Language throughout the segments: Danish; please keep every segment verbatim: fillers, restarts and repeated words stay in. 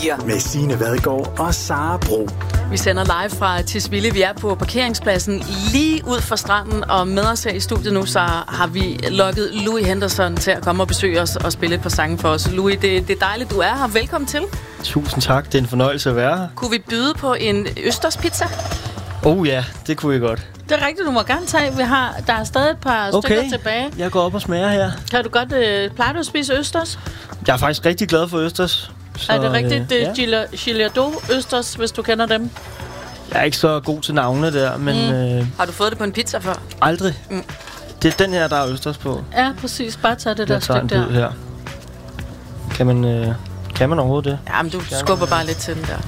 Med Signe Vadgaard og Sara Bro. Vi sender live fra Tisvilde. Vi er på parkeringspladsen lige ud for stranden, og med os her i studiet nu, så har vi lukket Louis Henderson til at komme og besøge os og spille et par sange for os. Louis, det, det er dejligt, du er her. Velkommen til. Tusind tak. Det er en fornøjelse at være her. Kunne vi byde på en østers pizza? Oh ja, det kunne vi godt. Det er rigtigt, du må gerne tage. Vi har, der er stadig et par Okay. stykker tilbage. Jeg går op og smager her. Kan du godt, øh, plejer du at spise østers? Jeg er faktisk rigtig glad for østers. Så, Er det rigtigt? Det er ja. Gigliardo østers, hvis du kender dem. Jeg er ikke så god til navne der, men mm. øh, Har du fået det på en pizza før? aldrig. Mm. Det er den her, der er østers på. Ja, præcis. Bare tag det der Jeg tager stykke en der. bid her. Kan man, øh, kan man overhovedet det? Ja, men du skubber bare lidt til den der.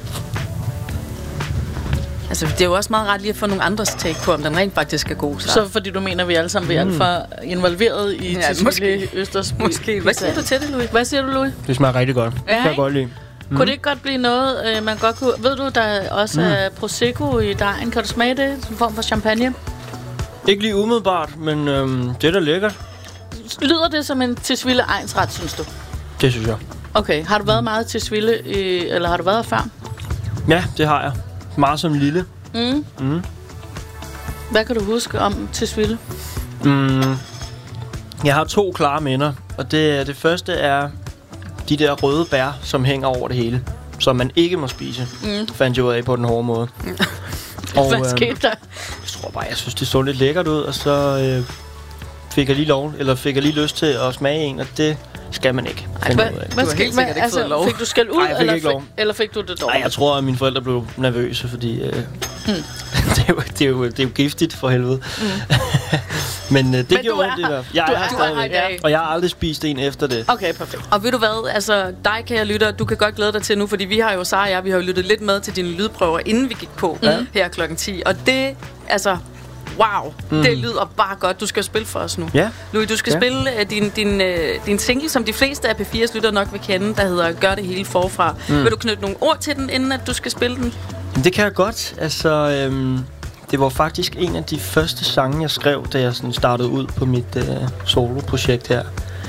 Altså, det er jo også meget ret lige at få nogle andres take på, om den rent faktisk er god. Så, Så fordi du mener, at vi alle sammen er alt for involveret i Ja, Tisvilde måske. østers. måske. Hvad siger du til det, Louis? Hvad siger du, Louis? Det smager rigtig godt. Ja, Det kan jeg ikke? godt lide. Mm. Kunne det ikke godt blive noget, øh, man godt kunne... Ved du, der også mm. er Prosecco i dejen? Kan du smage det? En form for champagne? Ikke lige umiddelbart, men øhm, det er da lækkert. Lyder det som en Tisvilde egnsret, synes du? Det synes jeg. Okay, har du været meget til Tisvilde, i, eller har du været her før? Ja, det har jeg. Meget som lille. Mm. Mm. Hvad kan du huske om Tisvilde? Mm. Jeg har to klare minder, og det, det første er de der røde bær, som hænger over det hele, som man ikke må spise. Mm. Fandt jeg ud af på den hårde måde. Og, Hvad skete der? Jeg tror bare, jeg synes, det så lidt lækkert ud, og så øh, fik jeg lige lov, eller fik jeg lige lyst til at smage en, og det skal man ikke. Ej, Hvad, Du hvad har skete helt sikkert ikke altså, fået lov. Fik du skæld ud, Nej, jeg fik eller, ikke lov. fik, eller fik du det dårligt? Nej, jeg tror, at mine forældre blev nervøse, fordi øh, hmm. det, er jo, det, er jo, det er jo giftigt for helvede. Mm. Men øh, det Men gjorde du er ondt i her. hvert fald. Jeg Du er er her her stadigvæk, i dag. og jeg har aldrig spist en efter det. Okay, perfekt. Og ved du hvad, altså dig, kære lytter, du kan godt glæde dig til nu, fordi vi har jo, Sara og jeg, vi har jo lyttet lidt med til dine lydprøver, inden vi gik på mm. her klokken ti. Og det, altså, wow, mm. det lyder bare godt. Du skal jo spille for os nu. Ja. Louis, du skal Ja. spille uh, din, din, uh, din single, som de fleste af P fire's lytter nok vil kende, der hedder Gør det hele forfra. Mm. Vil du knytte nogle ord til den, inden at du skal spille den? Det kan jeg godt. Altså, øhm, det var faktisk en af de første sange, jeg skrev, da jeg sådan startede ud på mit øh, soloprojekt her.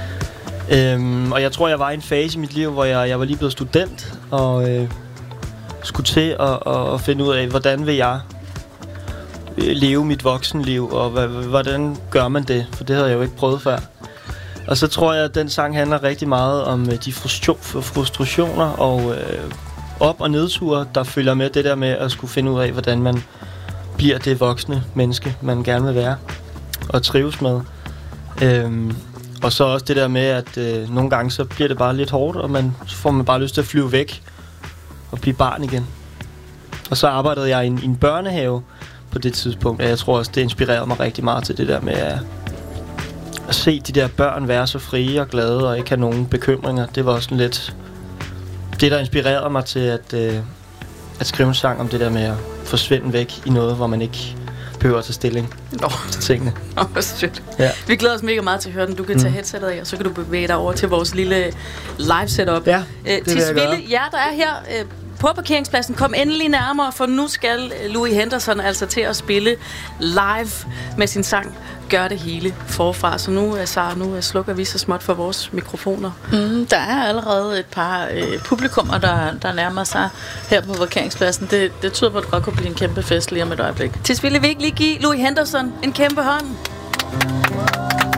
Øhm, og jeg tror, jeg var i en fase i mit liv, hvor jeg, jeg var lige blevet student, og øh, skulle til at, at, at finde ud af, hvordan vil jeg øh, leve mit voksenliv, og h- hvordan gør man det? For det havde jeg jo ikke prøvet før. Og så tror jeg, at den sang handler rigtig meget om øh, de frustro- frustrationer og øh, op- og nedture, der følger med det der med at skulle finde ud af, hvordan man bliver det voksne menneske, man gerne vil være og trives med. Øhm, og så også det der med, at øh, nogle gange så bliver det bare lidt hårdt, og man, så får man bare lyst til at flyve væk og blive barn igen. Og så arbejdede jeg i en, i en børnehave på det tidspunkt, og jeg tror også, det inspirerede mig rigtig meget til det der med at, at se de der børn være så frie og glade og ikke have nogen bekymringer. Det var sådan lidt det, der inspirerede mig til at, øh, at skrive en sang om det der med at forsvinde væk i noget, hvor man ikke behøver at tage stilling Nå, til tingene. oh, shit. Ja. Vi glæder os mega meget til at høre den. Du kan tage Mm. headsetet af, og så kan du bevæge dig over til vores lille live setup. Ja, Øh, det vil til jeg Sville, gøre. jer der er her øh, på parkeringspladsen, kom endelig nærmere, for nu skal øh, Louis Henderson altså til at spille live med sin sang Gør det hele forfra. Så nu, øh, Sara, nu øh, slukker vi så småt for vores mikrofoner. Mm, der er allerede et par øh, publikummer, der, der nærmer sig her på parkeringspladsen. Det, det tyder på, at det godt kunne blive en kæmpe fest lige om et øjeblik. Til Sville vil ikke lige give Louis Henderson en kæmpe hånd.